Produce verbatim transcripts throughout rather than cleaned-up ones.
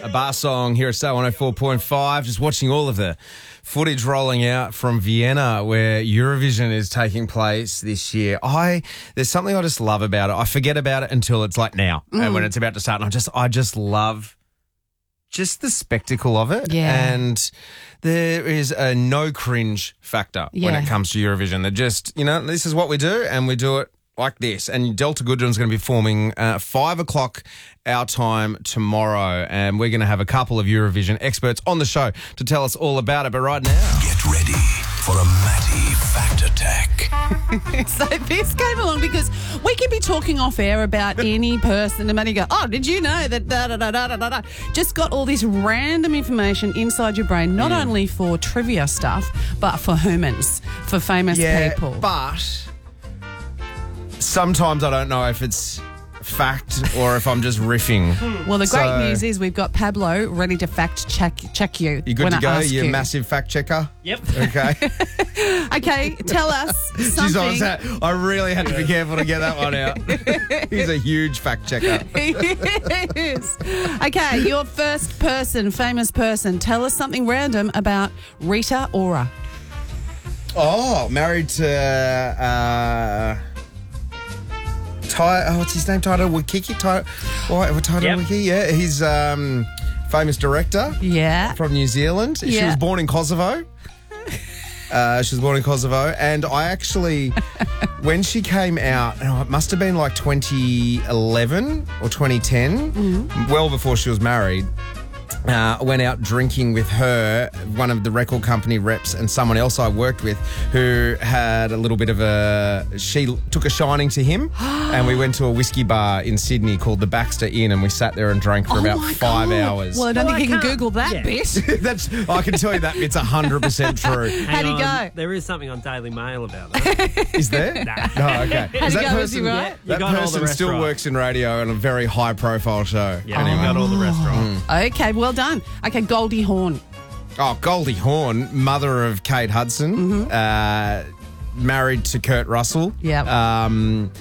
a bar song here at Star one oh four point five. Just watching all of the footage rolling out from Vienna where Eurovision is taking place this year. I There's something I just love about it. I forget about it until it's like now mm. and when it's about to start. And I just, I just love just the spectacle of it. Yeah. And there is a no cringe factor yeah. when it comes to Eurovision. They're just, you know, this is what we do and we do it like this. And Delta Goodrum's going to be performing uh, five o'clock our time tomorrow, and we're going to have a couple of Eurovision experts on the show to tell us all about it. But right now, get ready for a Matty Fact Attack. So this came along because we can be talking off air about any person and Matty go, oh, did you know that da da da da da da da. Just got all this random information inside your brain, not mm. only for trivia stuff, but for humans, for famous yeah, people. But sometimes I don't know if it's fact or if I'm just riffing. Well, the great so, news is we've got Pablo ready to fact check check you. You good when to go? I ask You you. massive fact checker? Yep. Okay. Okay, tell us Jeez, I, was something. ha- I really had to be careful to get that one out. He's a huge fact checker. Yes. Okay, your first person, famous person. Tell us something random about Rita Ora. Oh, married to uh, Ty. Oh, what's his name? Taika Waititi. Ty. What? Taika Yep. Waititi. Yeah, he's um, famous director. Yeah. From New Zealand. She Yeah. was born in Kosovo. Uh, she was born in Kosovo, and I actually, when she came out, oh, it must have been like twenty eleven or twenty ten, mm-hmm. well before she was married. Uh, I went out drinking with her, one of the record company reps, and someone else I worked with who had a little bit of a... She took a shining to him, and we went to a whiskey bar in Sydney called the Baxter Inn, and we sat there and drank for Oh about my five God. hours. Well, I don't Well, think I you can can't- Google that yeah. bit. That's I can tell you that it's one hundred percent true. How'd he Hang on, go? There is something on Daily Mail about that. Is there? Nah. No, okay. How'd Is he that go? Was he person, right? You that got all the person rest still right. works in radio on a very high-profile show. Yeah, Anyway. you got all the rest right. Okay, well done. Okay, Goldie Hawn. Oh, Goldie Hawn, mother of Kate Hudson, Mm-hmm. uh, married to Kurt Russell. Yep. Um,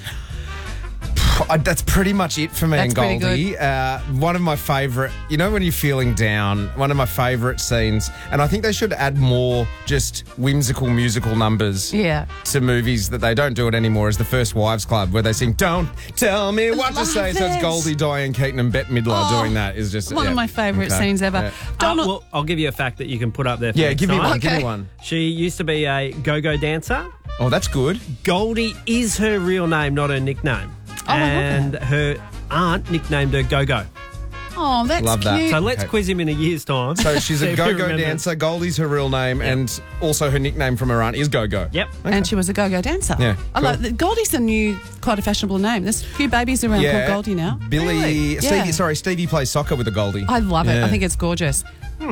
I, that's pretty much it for me That's and pretty Goldie. Uh, one of my favourite, you know when you're feeling down, one of my favourite scenes, and I think they should add more just whimsical musical numbers Yeah. to movies that they don't do it anymore, is the First Wives Club, where they sing, don't tell me what to Love say. So it's it. Goldie, Diane Keaton and Bette Midler Oh, doing that is just... One yeah. of my favourite Okay. scenes ever. Yeah. Uh, Donald. well, I'll give you a fact that you can put up there for Yeah, next give me time. one, give me Okay. one. She used to be a go-go dancer. Oh, that's good. Goldie is her real name, not her nickname. Oh, I love and her aunt nicknamed her Go-Go. oh, that's Love that. cute. So let's Okay. quiz him in a year's time. So she's See a if he go-go remembers. dancer. Goldie's her real name, and also her nickname from her aunt is Go-Go. Yep. And she was a go-go dancer. Yeah, I cool. like that. Goldie's a new, quite a fashionable name. There's a few babies around Yeah. called Goldie now. Billy, Really? Stevie, Yeah. sorry, Stevie plays soccer with a Goldie. I love it. Yeah. I think it's gorgeous.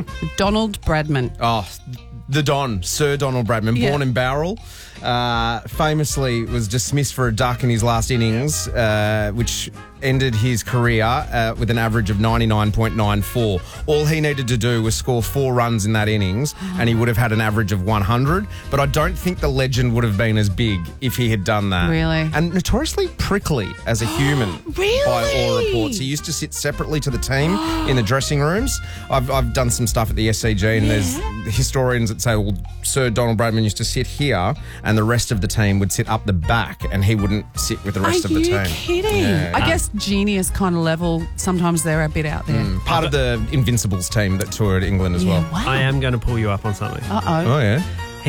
Donald Bradman. Oh, the Don, Sir Donald Bradman, Yeah. born in Bowral, uh, famously was dismissed for a duck in his last innings, uh, which ended his career uh, with an average of ninety-nine point nine four. All he needed to do was score four runs in that innings, and he would have had an average of one hundred. But I don't think the legend would have been as big if he had done that. Really? And notoriously prickly as a human. Really? By all reports. He used to sit separately to the team in the dressing rooms. I've, I've done some stuff at the S C G, and there's historians that say, well, Sir Donald Bradman used to sit here, and the rest of the team would sit up the back, and he wouldn't sit with the rest Are of the you team. kidding? Yeah. I guess genius kind of level, sometimes they're a bit out there. Part of the Invincibles team that toured England as Yeah, well. wow. I am going to pull you up on something. Uh-oh. Oh, yeah?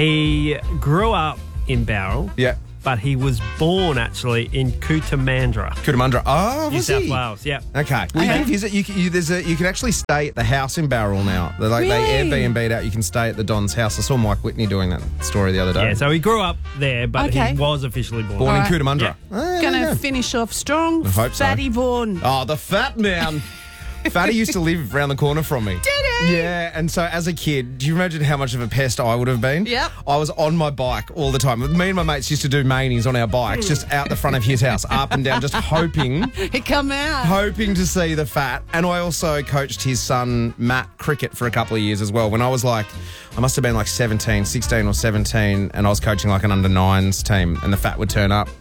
He grew up in Bowral, Yeah. but he was born actually in Cootamandra, Cootamundra. Oh, New was South he? Wales. Yep. Okay. Well, you Okay. can visit. You can, you, there's a, you can actually stay at the house in Bowral now. They're like Really? they Airbnb'd out. You can stay at the Don's house. I saw Mike Whitney doing that story the other day. Yeah, so he grew up there, but Okay. he was officially born. Born All in right. Cootamundra. Yeah. Ah, there Going you to go. finish off strong. I hope so. Fatty Vaughan. Oh, the fat man. Fatty used to live around the corner from me. Did he? Yeah, and so as a kid, do you imagine how much of a pest I would have been? Yep. I was on my bike all the time. Me and my mates used to do manies on our bikes, just out the front of his house, up and down, just hoping, He come out. hoping to see the fat. And I also coached his son, Matt, cricket for a couple of years as well. When I was like, I must have been like seventeen, sixteen or seventeen, and I was coaching like an under nines team, and the fat would turn up.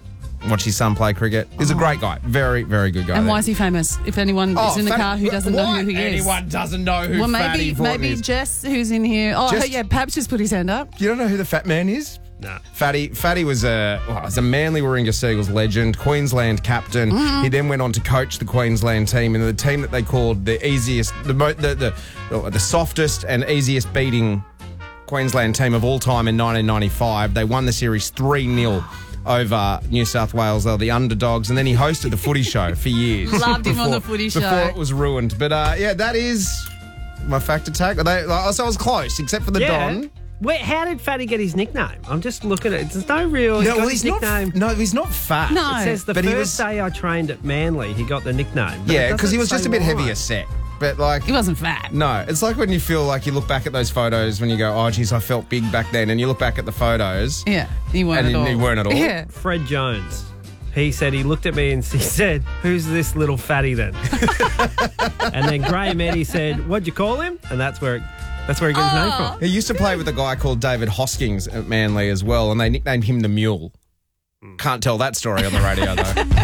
watch his son play cricket. He's a great guy. Very, very good guy. And there. why is he famous? If anyone is in the Fatty- car who doesn't know Why who he is. anyone doesn't know who Well, Fatty maybe Thornton maybe is. Jess, who's in here. Oh, Jess- yeah, Pabs just put his hand up. You don't know who the fat man is? No. Fatty Fatty was a well, was a Manly Warringah Seagulls legend, Queensland captain. Mm-hmm. He then went on to coach the Queensland team, and the team that they called the easiest, the mo- the the, the, the softest and easiest beating Queensland team of all time in nineteen ninety-five. They won the series three nil over New South Wales. They were the underdogs, and then he hosted the footy show for years. Loved him on before- the footy show. before it was ruined. But uh, yeah, that is my fact attack. They, like, so I was close, except for the Yeah. Don. Wait, how did Fatty get his nickname? I'm just looking at it. There's no real. He's No, got well, his he's not. nickname. No, he's not fat. No. It says the But first he was- day I trained at Manly, he got the nickname. But it Yeah, because he doesn't was just say a bit why. heavier set. But like, He wasn't fat. no, it's like when you feel like you look back at those photos when you go, oh, geez, I felt big back then, and you look back at the photos. Yeah, he weren't And at he- all. he weren't at all? Yeah. Fred Jones. He said he looked at me and he said, "Who's this little fatty then?" And then Graham Eddy said, "What'd you call him?" And that's where it, that's where he got his name from. He used to play with a guy called David Hoskins at Manly as well, and they nicknamed him the Mule. Can't tell that story on the radio though.